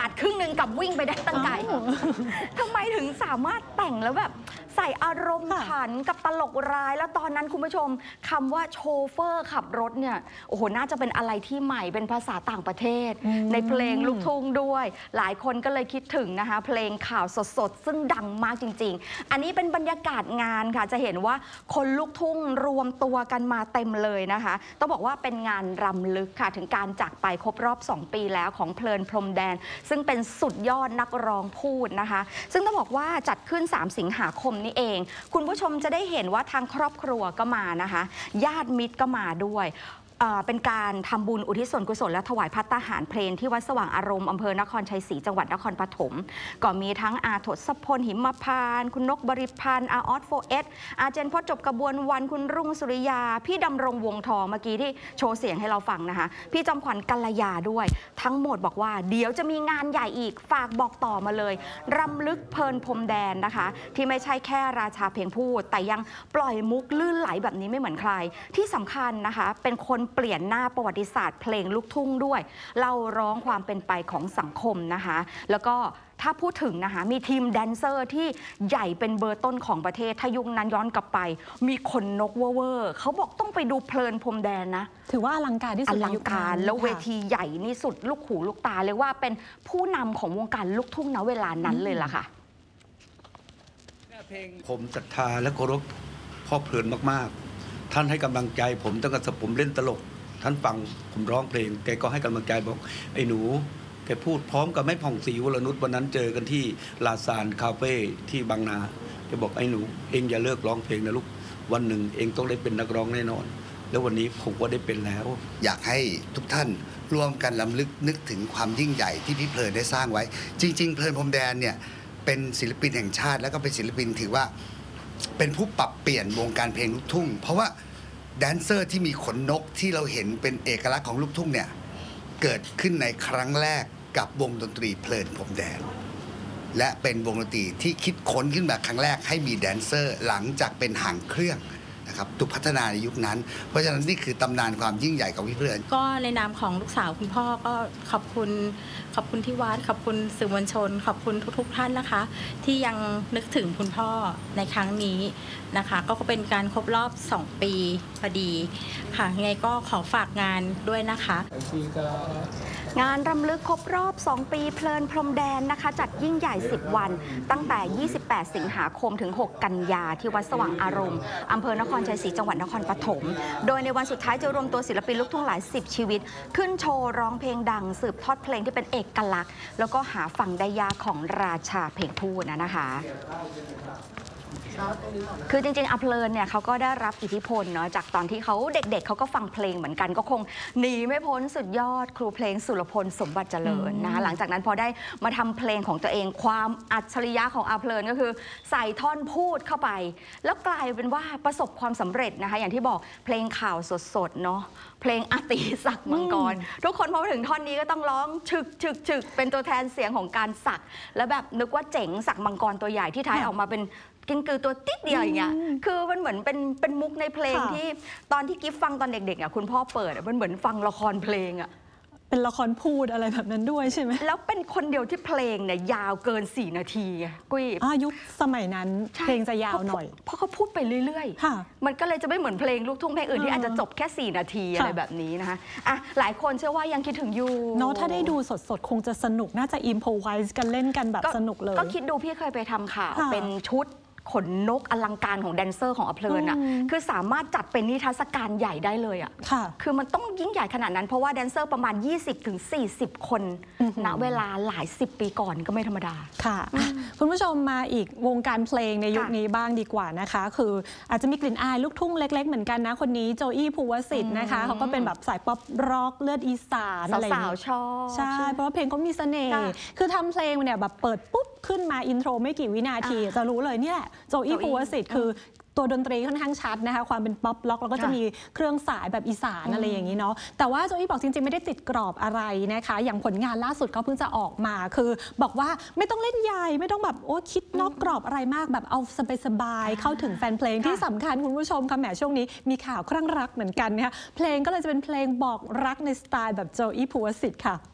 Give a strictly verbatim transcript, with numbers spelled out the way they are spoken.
าดครึ่งหนึ่งกับวิ่งไปได้ตั้งไกลทำไมถึงสามารถแต่งแล้วแบบใส่อารมณ์ขันกับตลกร้ายแล้วตอนนั้นคุณผู้ชมคำว่าโชเฟอร์ขับรถเนี่ยโอ้โหน่าจะเป็นอะไรที่ใหม่เป็นภาษาต่างประเทศในเพลงลูกทุ่งด้วยหลายคนก็เลยคิดถึงนะคะเพลงข่าวสดๆซึ่งดังมากจริงๆอันนี้เป็นบรรยากาศงานค่ะจะเห็นว่าคนลูกทุ่งรวมตัวกันมาเต็มเลยนะคะต้องบอกว่าเป็นงานรำลึกค่ะถึงการจากไปครบรอบสองปีแล้วของเพลินพรหมแดนซึ่งเป็นสุดยอดนักร้องพูดนะคะซึ่งต้องบอกว่าจัดขึ้นสามสิงหาคมนี่เองคุณผู้ชมจะได้เห็นว่าทางครอบครัวก็มานะคะญาติมิตรก็มาด้วยเป็นการทำบุญอุทิศส่วนกุศลและถวายภัตตาหารเพลนที่วัดสว่างอารมณ์อำเภอนครชัยศรีจังหวัดนครปฐมก็มีทั้งอาทศพลหิมพานต์คุณนกบริพันธ์อาออสโฟเอสอาเจนพอจบกระบวนวันคุณรุ่งสุริยาพี่ดำรงวงทองเมื่อกี้ที่โชว์เสียงให้เราฟังนะคะพี่จอมขวัญกัลยาด้วยทั้งหมดบอกว่าเดี๋ยวจะมีงานใหญ่อีกฝากบอกต่อมาเลยรำลึกเพลินพรมแดนนะคะที่ไม่ใช่แค่ราชาเพลงพูดแต่ยังปล่อยมุกลื่นไหลแบบนี้ไม่เหมือนใครที่สำคัญนะคะเป็นคนเปลี่ยนหน้าประวัติศาสตร์เพลงลูกทุ่งด้วยเล่าร้องความเป็นไปของสังคมนะคะแล้วก็ถ้าพูดถึงนะคะมีทีมแดนเซอร์ที่ใหญ่เป็นเบอร์ต้นของประเทศถ้ายุคนั้นย้อนกลับไปมีคนนกเวอร์เขาบอกต้องไปดูเพลินพรมแดนนะถือว่าอลังการที่สุดอลังการแล้วเวทีใหญ่นี่สุดลูกหูลูกตาเลยว่าเป็นผู้นำของวงการลูกทุ่งณเวลานั้นเลยล่ะค่ะผมศรัทธาและเคารพพ่อเพลินมากๆท่านให้กำลังใจผมตั้งแต่ผมเล่นตลกท่านฟังผมร้องเพลงแกก็ให้กำลังใจบอกไอ้หนูแกพูดพร้อมกับแม่ผ่องศรีวรนุชวันนั้นเจอกันที่ลาซานคาเฟ่ที่บางนาแกบอกไอ้หนูเองอย่าเลิกร้องเพลงนะลูกวันหนึ่งเองต้องได้เป็นนักร้องแน่นอนแล้ววันนี้ผมก็ได้เป็นแล้วอยากให้ทุกท่านร่วมกันรำลึกนึกถึงความยิ่งใหญ่ที่พี่เพลินได้สร้างไว้จริงๆเพลินพรมแดนเนี่ยเป็นศิลปินแห่งชาติแล้วก็เป็นศิลปินถือว่าเป็นผู้ปรับเปลี่ยนวงการเพลงลูกทุ่งเพราะว่าแดนเซอร์ที่มีขนนกที่เราเห็นเป็นเอกลักษณ์ของลูกทุ่งเนี่ยเกิดขึ้นในครั้งแรกกับวงดนตรีเพลินพรมแดนและเป็นวงดนตรีที่คิดค้นขึ้นมาครั้งแรกให้มีแดนเซอร์หลังจากเป็นหางเครื่องนะครับถูกพัฒนาในยุคนั้นเพราะฉะนั้นนี่คือตำนานความยิ่งใหญ่ของพี่เพลินก็ในนามของลูกสาวคุณพ่อก็ขอบคุณขอบคุณที่วัดขอบคุณสื่อมวลชนขอบคุณทุกๆท่านนะคะที่ยังนึกถึงคุณพ่อในครั้งนี้นะคะก็เป็นการครบรอบสองปีพอดีค่ะไงก็ขอฝากงานด้วยนะคะงานรำลึกครบรอบสองปีเพลินพรมแดนนะคะจัดยิ่งใหญ่สิบวันตั้งแต่ยี่สิบแปดสิงหาคมถึงหกกันยาที่วัดสว่างอารมณ์อำเภอนครชัยศรีจังหวัดนครปฐมโดยในวันสุดท้ายจะรวมตัวศิลปินลูกทุ่งหลายสิบชีวิตขึ้นโชว์ร้องเพลงดังสืบทอดเพลงที่เป็นเอกลักษณ์แล้วก็หาฟังได้ยากของราชาเพลงพูดนะนะคะคือจริงๆอาเพลินเนี่ยเขาก็ได้รับอิทธิพลเนาะจากตอนที่เขาเด็กๆเขาก็ฟังเพลงเหมือนกันก็คงหนีไม่พ้นสุดยอดครูเพลงสุรพลสมบัติเจริญนะคะหลังจากนั้นพอได้มาทำเพลงของตัวเองความอัจฉริยะของอาเพลินก็คือใส่ท่อนพูดเข้าไปแล้วกลายเป็นว่าประสบความสำเร็จนะคะอย่างที่บอกเพลงข่าวสดๆเนาะเพลงอติศักดิ์มังกรทุกคนพอมาถึงท่อนนี้ก็ต้องร้องฉึกฉึกฉึกเป็นตัวแทนเสียงของการสักแล้วแบบนึกว่าเจ๋งสักมังกรตัวใหญ่ที่ท้ายออกมาเป็นกินกือตัวติดเดียวอย่างเงี้ยคือมันเหมือนเป็นเป็นมุกในเพลงที่ตอนที่กิฟฟังตอนเด็กๆอ่ะคุณพ่อเปิดมันเหมือนฟังละครเพลงอ่ะเป็นละครพูดอะไรแบบนั้นด้วยใช่ไหมแล้วเป็นคนเดียวที่เพลงเนี่ยยาวเกินสี่นาทีกุ้ยอายุสมัยนั้นเพลงจะยาวหน่อยเพราะเขาพูดไปเรื่อยๆมันก็เลยจะไม่เหมือนเพลงลูกทุ่งเพลงอื่นที่อาจจะจบแค่สี่นาทีอะไรแบบนี้นะคะอ่ะหลายคนเชื่อว่ายังคิดถึงอยู่เนาะถ้าได้ดูสดๆคงจะสนุกน่าจะอิมโพไวส์กันเล่นกันแบบสนุกเลยก็คิดดูพี่เคยไปทำข่าวเป็นชุดขนนกอลังการของแดนเซอร์ของอเพลินอ่ะคือสามารถจัดเป็นนิทรรศการใหญ่ได้เลยอ่ะคือมันต้องยิ่งใหญ่ขนาดนั้นเพราะว่าแดนเซอร์ประมาณ ยี่สิบถึงสี่สิบ คนณเวลาหลายสิบปีก่อนก็ไม่ธรรมดาค่ะคุณผู้ชมมาอีกวงการเพลงในยุคนี้บ้างดีกว่านะคะคืออาจจะมีกลิ่นอายลูกทุ่งเล็กๆเหมือนกันนะคนนี้โจอี้ภูวสิทธิ์นะคะเขาก็เป็นแบบสายป๊อปร็อกเลือดอีสานอะไรสาวชอบใช่เพราะว่าเพลงเขามีเสน่ห์คือทำเพลงเนี่ยแบบเปิดปุ๊บขึ้นมาอินโทรไม่กี่วินาทีจะรู้เลยเนี่ยโจอี้ภูวสิทธิ์คือตัวดนตรีค่อนข้างชัดนะคะความเป็นป๊อปล็อกแล้วก็จะมีเครื่องสายแบบอีสานอะไรอย่างนี้เนาะแต่ว่าโจอี้บอกจริงๆไม่ได้ติดกรอบอะไรนะคะอย่างผลงานล่าสุดเขาเพิ่งจะออกมาคือบอกว่าไม่ต้องเล่นใหญ่ไม่ต้องแบบโอ้คิดนอกกรอบอะไรมากแบบเอาสบายๆเข้าถึงแฟนเพลงที่สำคัญคุณผู้ชมค่ะแหมช่วงนี้มีข่าวคลั่งรักเหมือนกันนะคะเพลงก็เลยจะเป็นเพลงบอกรักในสไตล์แบบโจอี้ภูวสิทธิ์ค่ะ